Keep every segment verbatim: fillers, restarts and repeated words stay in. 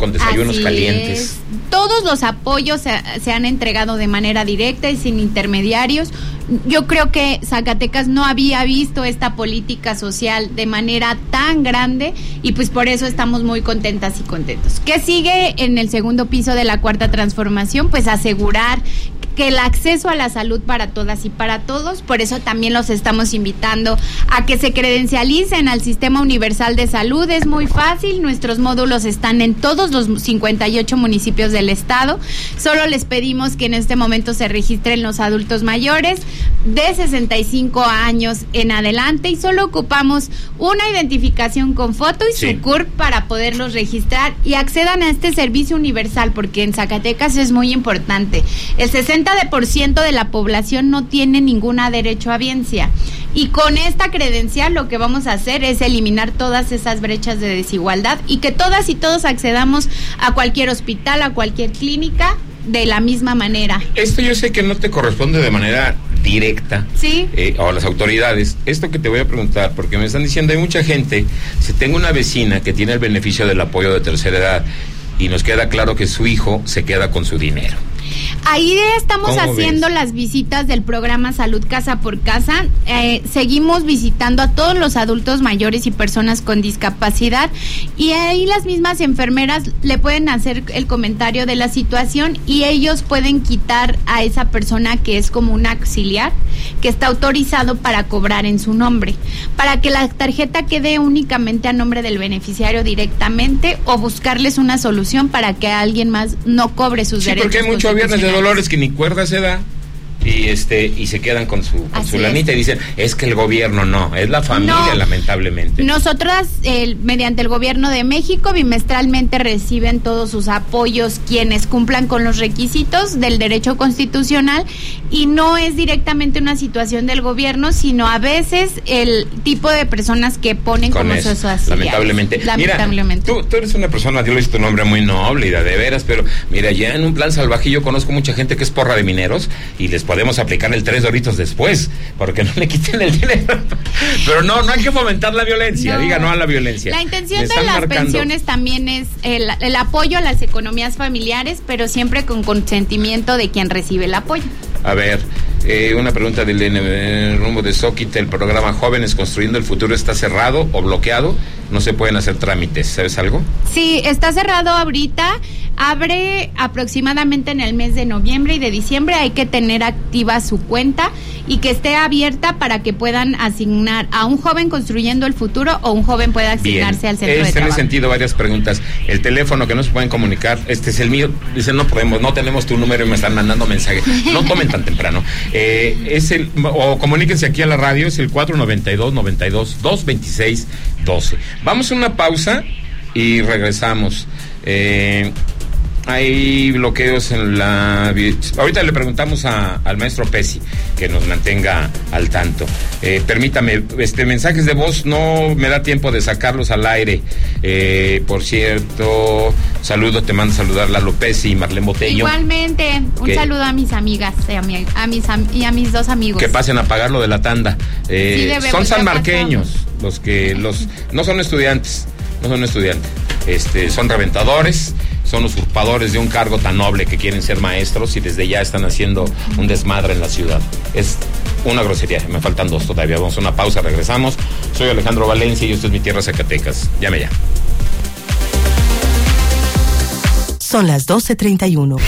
con desayunos Así calientes. Es. Todos los apoyos se, se han entregado de manera directa y sin intermediarios. Yo creo que Zacatecas no había visto esta política social de manera tan grande y pues por eso estamos muy contentas y contentos. ¿Qué sigue en el segundo piso de la Cuarta Transformación? Pues asegurar que el acceso a la salud para todas y para todos, por eso también los estamos invitando a que se credencialicen al Sistema Universal de Salud. Es muy fácil, nuestros módulos están en todos los cincuenta y ocho municipios del estado. Solo les pedimos que en este momento se registren los adultos mayores de sesenta y cinco años en adelante y solo ocupamos una identificación con foto y sí. su C U R P para poderlos registrar y accedan a este servicio universal, porque en Zacatecas es muy importante. El sesenta por ciento de la población no tiene ninguna derechohabiencia y con esta credencial lo que vamos a hacer es eliminar todas esas brechas de desigualdad y que todas y todos accedamos a cualquier hospital, a cualquier clínica de la misma manera. Esto yo sé que no te corresponde de manera directa, sí, eh, a las autoridades. Esto que te voy a preguntar, porque me están diciendo, hay mucha gente, si tengo una vecina que tiene el beneficio del apoyo de tercera edad y nos queda claro que su hijo se queda con su dinero. Ahí estamos haciendo ves? las visitas del programa Salud Casa por Casa. Eh, seguimos visitando a todos los adultos mayores y personas con discapacidad y ahí las mismas enfermeras le pueden hacer el comentario de la situación y ellos pueden quitar a esa persona que es como un auxiliar que está autorizado para cobrar en su nombre, para que la tarjeta quede únicamente a nombre del beneficiario directamente o buscarles una solución para que alguien más no cobre sus sí, derechos. Porque hay mucho viernes de dolores que ni cuerda se da y este y se quedan con su con su lanita y dicen, es que el gobierno no, es la familia, no, lamentablemente. Nosotras, eh, mediante el gobierno de México, bimestralmente reciben todos sus apoyos quienes cumplan con los requisitos del derecho constitucional y no es directamente una situación del gobierno, sino a veces el tipo de personas que ponen con como sus auxiliares. Lamentablemente. Lamentablemente. Mira, tú, tú eres una persona, Dios le dice tu nombre muy noble y de, de veras, pero mira, ya en un plan salvaje yo conozco mucha gente que es porra de mineros y les podemos aplicar el tres doritos después, porque no le quiten el dinero. Pero no, no hay que fomentar la violencia, no. Diga no a la violencia. La intención de las marcando... pensiones también es el, el apoyo a las economías familiares, pero siempre con consentimiento de quien recibe el apoyo. A ver, eh, una pregunta del eh, rumbo de Zóquita, el programa Jóvenes Construyendo el Futuro está cerrado o bloqueado, no se pueden hacer trámites, ¿sabes algo? Sí, está cerrado ahorita, abre aproximadamente en el mes de noviembre y de diciembre, hay que tener activa su cuenta y que esté abierta para que puedan asignar a un joven construyendo el futuro o un joven pueda asignarse Bien. al centro este de trabajo. En ese sentido, varias preguntas. El teléfono que no se pueden comunicar, este es el mío, dicen no podemos, no tenemos tu número y me están mandando mensajes, no tomen tan temprano. Eh, es el, o comuníquense aquí a la radio, es el cuatro noventa y dos, noventa y dos, doscientos veintiséis, doce. Vamos a una pausa y regresamos. Eh, hay bloqueos en la... Ahorita le preguntamos a, al maestro Pesi que nos mantenga al tanto. Eh, permítame, este mensajes de voz no me da tiempo de sacarlos al aire. Eh, por cierto, saludo, te mando a saludar Lalo Pesi y Marlene Botello. Igualmente, un que, saludo a mis amigas a, mi, a mis am, y a mis dos amigos. Que pasen a pagar lo de la tanda. Eh, sí, son sanmarqueños los que los no son estudiantes, no son estudiantes. Este, son reventadores, son usurpadores de un cargo tan noble que quieren ser maestros y desde ya están haciendo un desmadre en la ciudad. Es una grosería, me faltan dos todavía. Vamos a una pausa, regresamos. Soy Alejandro Valencia y esto es Mi Tierra Zacatecas. Llame ya. Son las doce treinta y uno.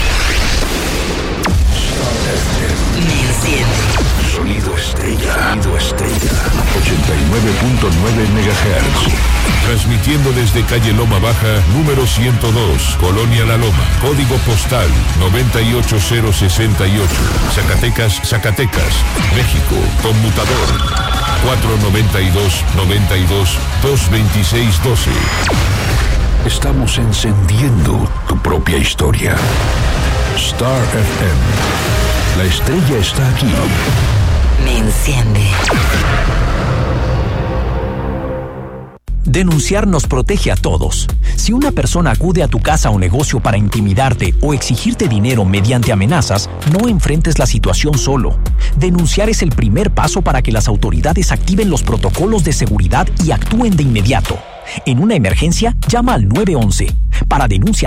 Sonido estrella. Sonido estrella. ochenta y nueve punto nueve megahertz. Transmitiendo desde calle Loma Baja, número ciento dos, Colonia La Loma, código postal noventa y ocho cero sesenta y ocho, Zacatecas, Zacatecas, México, conmutador cuatro noventa y dos, noventa y dos, doscientos veintiséis, doce. Estamos encendiendo tu propia historia. Star F M. La estrella está aquí. Me enciende. Denunciar nos protege a todos. Si una persona acude a tu casa o negocio para intimidarte o exigirte dinero mediante amenazas, no enfrentes la situación solo. Denunciar es el primer paso para que las autoridades activen los protocolos de seguridad y actúen de inmediato. En una emergencia, llama al nueve once. Para denunciar